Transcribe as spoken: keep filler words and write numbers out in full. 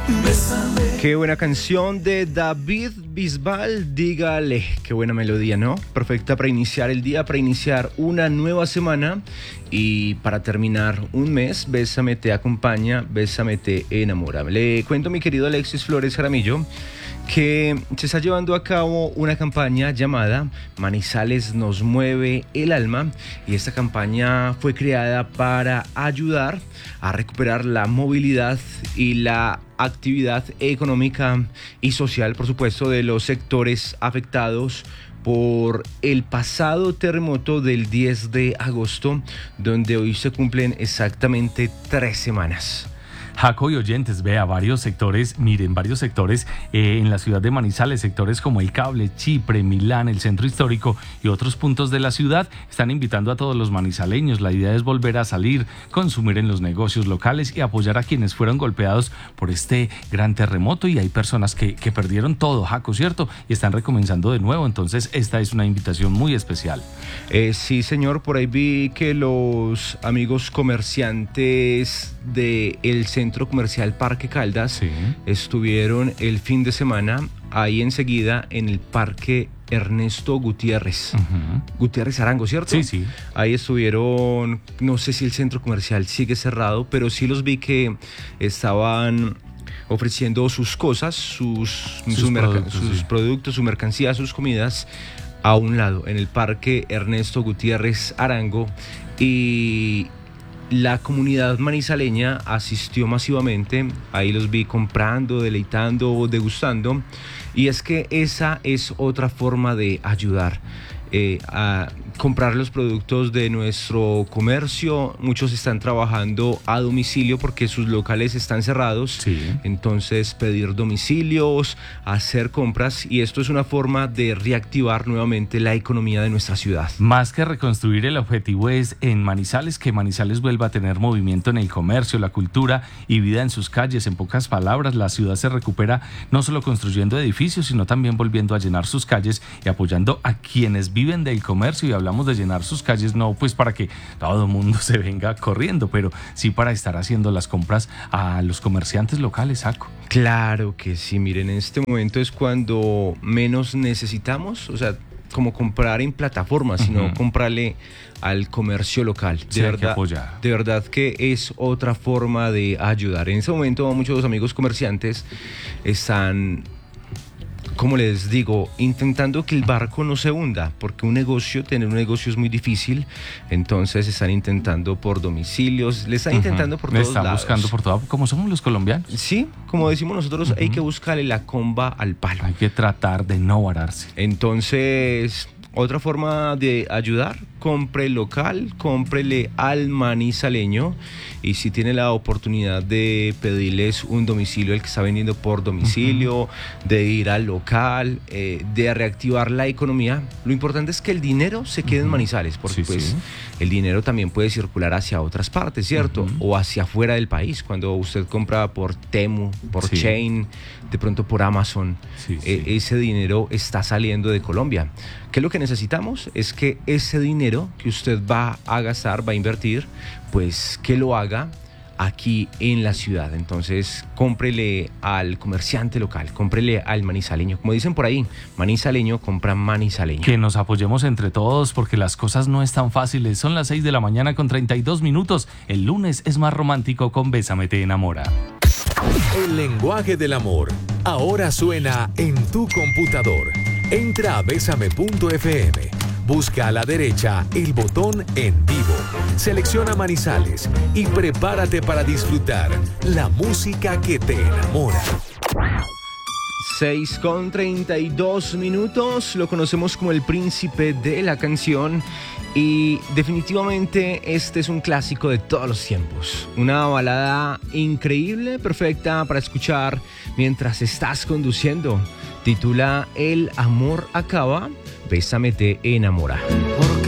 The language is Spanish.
Qué buena canción de David Bisbal, dígale, qué buena melodía, ¿no? Perfecta para iniciar el día, para iniciar una nueva semana y para terminar un mes. Bésame te acompaña, Bésame te enamora. Le cuento, mi querido Alexis Flores Jaramillo, que se está llevando a cabo una campaña llamada Manizales nos mueve el alma, y esta campaña fue creada para ayudar a recuperar la movilidad y la actividad económica y social, por supuesto, de los sectores afectados por el pasado terremoto del diez de agosto, donde hoy se cumplen exactamente tres semanas. Jaco y oyentes, vea, varios sectores, miren, varios sectores eh, en la ciudad de Manizales, sectores como El Cable, Chipre, Milán, el Centro Histórico y otros puntos de la ciudad, están invitando a todos los manizaleños. La idea es volver a salir, consumir en los negocios locales y apoyar a quienes fueron golpeados por este gran terremoto. Y hay personas que, que perdieron todo, Jaco, ¿cierto? Y están recomenzando de nuevo, entonces esta es una invitación muy especial. Eh, sí, señor, por ahí vi que los amigos comerciantes del Centro Comercial Parque Caldas sí. estuvieron el fin de semana ahí enseguida en el Parque Ernesto Gutiérrez. Uh-huh. Gutiérrez Arango, ¿cierto? Sí, sí. Ahí estuvieron, no sé si el centro comercial sigue cerrado, pero sí los vi que estaban ofreciendo sus cosas, sus, sus, sus, productos, sus sí. productos, su mercancía, sus comidas a un lado, en el Parque Ernesto Gutiérrez Arango, y la comunidad manizaleña asistió masivamente. Ahí los vi comprando, deleitando, degustando. Y es que esa es otra forma de ayudar, eh, a comprar los productos de nuestro comercio. Muchos están trabajando a domicilio porque sus locales están cerrados. Sí. Entonces, pedir domicilios, hacer compras, y esto es una forma de reactivar nuevamente la economía de nuestra ciudad. Más que reconstruir, el objetivo es en Manizales que Manizales vuelva a tener movimiento en el comercio, la cultura y vida en sus calles. En pocas palabras, la ciudad se recupera no solo construyendo edificios, sino también volviendo a llenar sus calles y apoyando a quienes viven del comercio. Y hablamos de llenar sus calles no pues para que todo el mundo se venga corriendo, pero sí para estar haciendo las compras a los comerciantes locales, Jaco. Claro que sí, miren, en este momento es cuando menos necesitamos, o sea, como comprar en plataformas, sino uh-huh. comprarle al comercio local. De sí, verdad, de verdad que es otra forma de ayudar. En este momento muchos amigos comerciantes están, como les digo, intentando que el barco no se hunda, porque un negocio, tener un negocio es muy difícil. Entonces están intentando por domicilios, le están uh-huh. intentando por todos están lados. Están buscando por todo, como somos los colombianos. Sí, como decimos nosotros, uh-huh. hay que buscarle la comba al palo. Hay que tratar de no vararse. Entonces, otra forma de ayudar, compre local, cómprele al manizaleño, y si tiene la oportunidad de pedirles un domicilio, el que está vendiendo por domicilio, uh-huh. de ir al local, eh, de reactivar la economía, lo importante es que el dinero se quede uh-huh. en Manizales, porque sí, pues sí. el dinero también puede circular hacia otras partes, ¿cierto? Uh-huh. O hacia afuera del país, cuando usted compra por Temu, por sí. Chain, de pronto por Amazon, sí, eh, sí. ese dinero está saliendo de Colombia. ¿Qué es lo que necesitamos? Es que ese dinero que usted va a gastar, va a invertir, pues que lo haga aquí en la ciudad. Entonces, cómprele al comerciante local, cómprele al manizaleño. Como dicen por ahí, manizaleño compra manizaleño. Que nos apoyemos entre todos, porque las cosas no están fáciles. Son las seis de la mañana con treinta y dos minutos. El lunes es más romántico con Bésame te enamora. El lenguaje del amor ahora suena en tu computador. Entra a bésame punto efe eme, busca a la derecha el botón En Vivo, selecciona Manizales y prepárate para disfrutar la música que te enamora. seis con treinta y dos minutos, lo conocemos como el príncipe de la canción, y definitivamente este es un clásico de todos los tiempos. Una balada increíble, perfecta para escuchar mientras estás conduciendo. Titula El amor acaba, Bésame te enamora. Porque